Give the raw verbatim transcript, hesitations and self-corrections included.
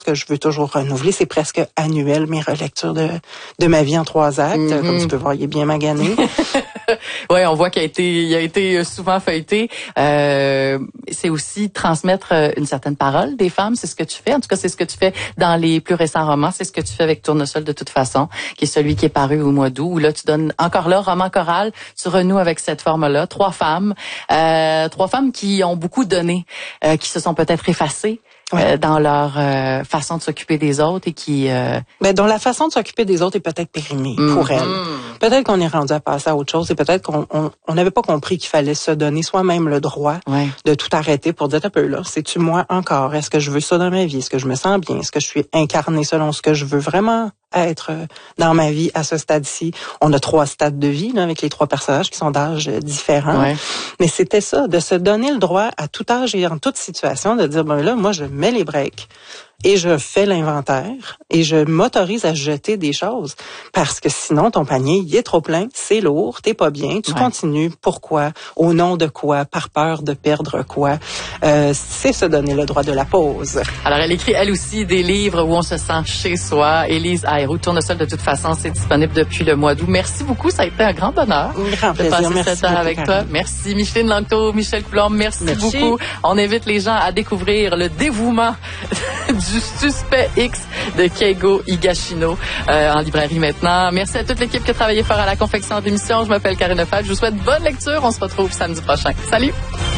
que je veux toujours renouveler. C'est presque annuel, mes relectures de, de ma vie en trois actes. Mm-hmm. Comme tu peux voir, il est bien magané. Oui, on voit qu'il a été, il a été souvent feuilleté. Euh, c'est aussi transmettre une certaine parole des femmes. C'est ce que tu fais. En tout cas, c'est ce que tu fais dans les plus récents romans. C'est ce que tu fais avec Tournesol de toute façon, qui est celui qui est paru au mois d'août. Où là, tu donnes encore là, roman choral. Tu renoues avec cette forme-là. Trois femmes, euh, trois femmes qui ont beaucoup donné, euh, qui se sont peut-être effacées. Ouais. Euh, dans leur euh, façon de s'occuper des autres et qui... Euh... Ben, dont la façon de s'occuper des autres est peut-être périmée mm-hmm. pour elles. Peut-être qu'on est rendu à passer à autre chose et peut-être qu'on on n'avait pas compris qu'il fallait se donner soi-même le droit ouais. de tout arrêter pour dire un peu là, c'est-tu moi encore? Est-ce que je veux ça dans ma vie? Est-ce que je me sens bien? Est-ce que je suis incarnée selon ce que je veux vraiment être dans ma vie à ce stade-ci? On a trois stades de vie là, avec les trois personnages qui sont d'âge différents. Ouais. Mais c'était ça, de se donner le droit à tout âge et en toute situation de dire, ben là, moi, je mets les breaks et je fais l'inventaire et je m'autorise à jeter des choses parce que sinon, ton panier, il est trop plein, c'est lourd, t'es pas bien, tu ouais. continues. Pourquoi? Au nom de quoi? Par peur de perdre quoi? Euh, c'est se donner le droit de la pause. Alors, elle écrit, elle aussi, des livres où on se sent chez soi. Élise Ayroux, Tournesol de toute façon, c'est disponible depuis le mois d'août. Merci beaucoup, ça a été un grand bonheur un grand de plaisir. passer Merci cette heure avec beaucoup, toi. Karine. Merci Micheline Langto, Michel Coulombe, merci, merci beaucoup. On invite les gens à découvrir le dévouement du suspect X de Keigo Higashino euh, en librairie maintenant. Merci à toute l'équipe qui a travaillé fort à la confection d'émission. Je m'appelle Karine Lefebvre. Je vous souhaite bonne lecture. On se retrouve samedi prochain. Salut!